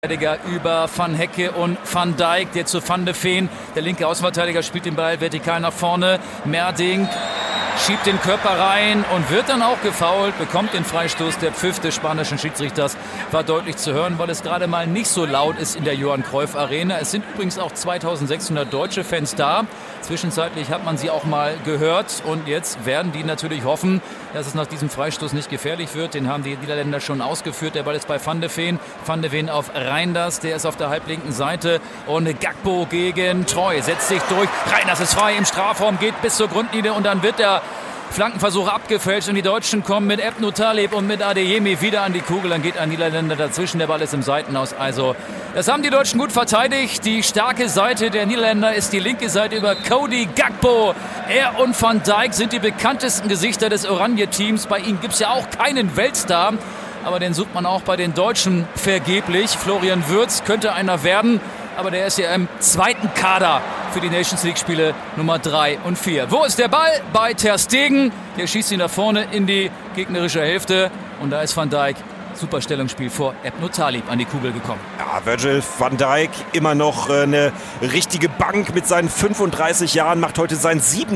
Über Van Hecke und Van Dijk, der zu Van de Ven. Der linke Außenverteidiger spielt den Ball vertikal nach vorne. Merding schiebt den Körper rein und wird dann auch gefoult, bekommt den Freistoß. Der Pfiff des spanischen Schiedsrichters war deutlich zu hören, weil es gerade mal nicht so laut ist in der Johann Cruyff Arena. Es sind übrigens auch 2600 deutsche Fans da. Zwischenzeitlich hat man sie auch mal gehört und jetzt werden die natürlich hoffen, dass es nach diesem Freistoß nicht gefährlich wird. Den haben die Niederländer schon ausgeführt. Der Ball ist bei Van de Ven. Van de Ven auf Reinders, der ist auf der halblinken Seite und Gakpo gegen Treu, setzt sich durch. Reinders ist frei im Strafraum, geht bis zur Grundlinie und dann wird der Flankenversuch abgefälscht und die Deutschen kommen mit Ebnou Taleb und mit Adeyemi wieder an die Kugel. Dann geht ein Niederländer dazwischen, der Ball ist im Seitenaus. Also das haben die Deutschen gut verteidigt. Die starke Seite der Niederländer ist die linke Seite über Cody Gakpo. Er und Van Dijk sind die bekanntesten Gesichter des Oranje-Teams. Bei ihnen gibt es ja auch keinen Weltstar, aber den sucht man auch bei den Deutschen vergeblich. Florian Wirtz könnte einer werden, aber der ist ja im zweiten Kader für die Nations League-Spiele Nummer 3 und 4. Wo ist der Ball? Bei Ter Stegen. Der schießt ihn nach vorne in die gegnerische Hälfte. Und da ist Van Dijk, super Stellungsspiel, vor Ebnou Taleb an die Kugel gekommen. Ja, Virgil van Dijk immer noch eine richtige Bank mit seinen 35 Jahren, macht heute sein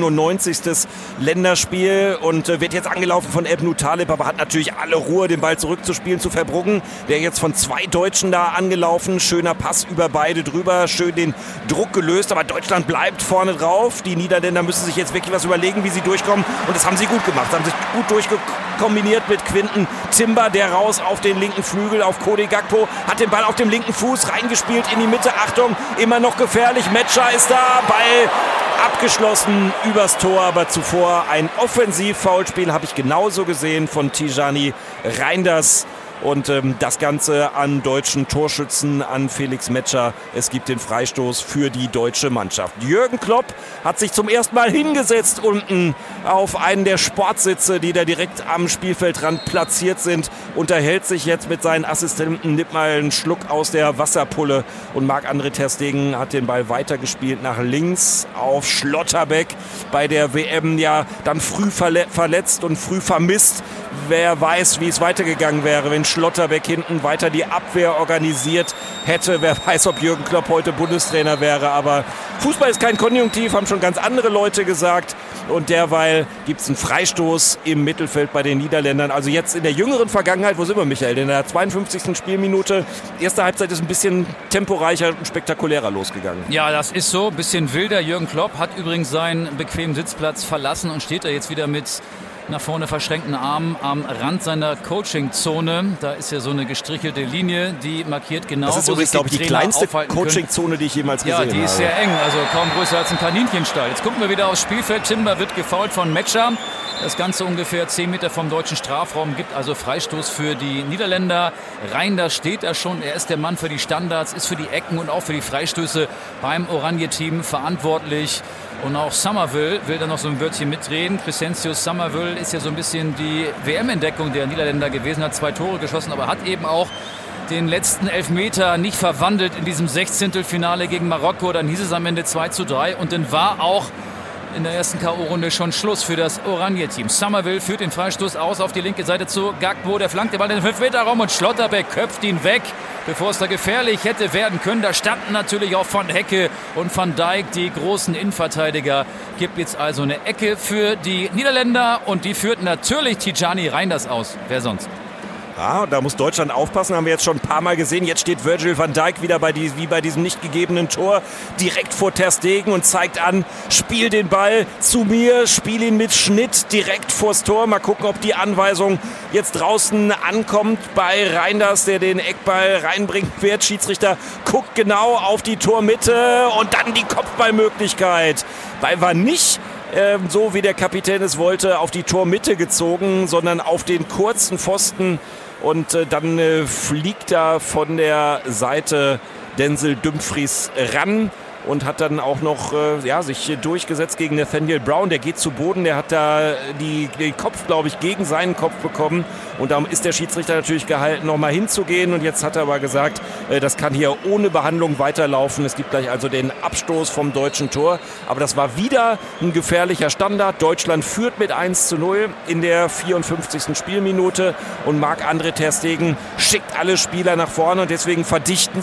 97. Länderspiel und wird jetzt angelaufen von Ebnou Taleb, aber hat natürlich alle Ruhe, den Ball zurückzuspielen zu Verbruggen. Der jetzt von 2 Deutschen da angelaufen. Schöner Pass über beide drüber, schön den Druck gelöst, aber Deutschland bleibt vorne drauf. Die Niederländer müssen sich jetzt wirklich was überlegen, wie sie durchkommen und das haben sie gut gemacht. Sie haben sich gut durchkombiniert mit Quinten Timber, der raus auf den linken Flügel, auf Cody Gakpo, hat den Ball auf dem linken Fuß reingespielt in die Mitte. Achtung, immer noch gefährlich. Metscher ist da, Ball abgeschlossen übers Tor, aber zuvor ein Offensiv-Foulspiel habe ich genauso gesehen von Tijani Reinders. Und das Ganze an deutschen Torschützen, an Felix Metscher. Es gibt den Freistoß für die deutsche Mannschaft. Jürgen Klopp hat sich zum ersten Mal hingesetzt unten auf einen der Sportsitze, die da direkt am Spielfeldrand platziert sind. Unterhält sich jetzt mit seinen Assistenten, nimmt mal einen Schluck aus der Wasserpulle. Und Marc-André ter Stegen hat den Ball weitergespielt nach links auf Schlotterbeck. Bei der WM ja dann früh verletzt und früh vermisst. Wer weiß, wie es weitergegangen wäre, wenn Schlotterbeck hinten weiter die Abwehr organisiert hätte. Wer weiß, ob Jürgen Klopp heute Bundestrainer wäre. Aber Fußball ist kein Konjunktiv, haben schon ganz andere Leute gesagt. Und derweil gibt es einen Freistoß im Mittelfeld bei den Niederländern. Also jetzt in der jüngeren Vergangenheit, wo sind wir, Michael? In der 52. Spielminute. Erste Halbzeit ist ein bisschen temporeicher und spektakulärer losgegangen. Ja, das ist so. Ein bisschen wilder. Jürgen Klopp hat übrigens seinen bequemen Sitzplatz verlassen und steht da jetzt wieder mit nach vorne verschränkten Armen am Rand seiner Coaching-Zone. Da ist ja so eine gestrichelte Linie, die markiert genau, das ist übrigens, glaube ich, die kleinste Coaching-Zone, die ich jemals gesehen habe. Ja, die ist sehr eng, also kaum größer als ein Kaninchenstall. Jetzt gucken wir wieder aufs Spielfeld. Timber wird gefoult von Metscher. Das Ganze ungefähr 10 Meter vom deutschen Strafraum, gibt also Freistoß für die Niederländer. Reinders steht da schon, er ist der Mann für die Standards, ist für die Ecken und auch für die Freistöße beim Oranje-Team verantwortlich. Und auch Summerville will da noch so ein Wörtchen mitreden. Crescencio Summerville ist ja so ein bisschen die WM-Entdeckung der Niederländer gewesen, hat 2 Tore geschossen, aber hat eben auch den letzten Elfmeter nicht verwandelt in diesem 16. Finale gegen Marokko. Dann hieß es am Ende 2:3 und dann war auch in der ersten K.O.-Runde schon Schluss für das Oranje-Team. Summerville führt den Freistoß aus auf die linke Seite zu Gakpo. Der flankt den Ball in den 5-Meter-Raum und Schlotterbeck köpft ihn weg, bevor es da gefährlich hätte werden können. Da standen natürlich auch Van Hecke und Van Dijk, die großen Innenverteidiger. Gibt jetzt also eine Ecke für die Niederländer und die führt natürlich Tijani Reinders aus. Wer sonst? Ja, da muss Deutschland aufpassen, haben wir jetzt schon ein paar Mal gesehen. Jetzt steht Virgil van Dijk wieder wie bei diesem nicht gegebenen Tor direkt vor Ter Stegen und zeigt an, spiel den Ball zu mir, spiel ihn mit Schnitt direkt vors Tor. Mal gucken, ob die Anweisung jetzt draußen ankommt bei Reinders, der den Eckball reinbringen wird. Schiedsrichter guckt genau auf die Tormitte und dann die Kopfballmöglichkeit. Ball war nicht so wie der Kapitän es wollte, auf die Tormitte gezogen, sondern auf den kurzen Pfosten. Und dann fliegt da von der Seite Denzel Dumfries ran und hat dann auch noch sich durchgesetzt gegen Nathaniel Brown. Der geht zu Boden, der hat da den Kopf, glaube ich, gegen seinen Kopf bekommen. Und da ist der Schiedsrichter natürlich gehalten, nochmal hinzugehen. Und jetzt hat er aber gesagt, das kann hier ohne Behandlung weiterlaufen. Es gibt gleich also den Abstoß vom deutschen Tor. Aber das war wieder ein gefährlicher Standard. Deutschland führt mit 1:0 in der 54. Spielminute. Und Marc-André ter Stegen schickt alle Spieler nach vorne. Und deswegen verdichten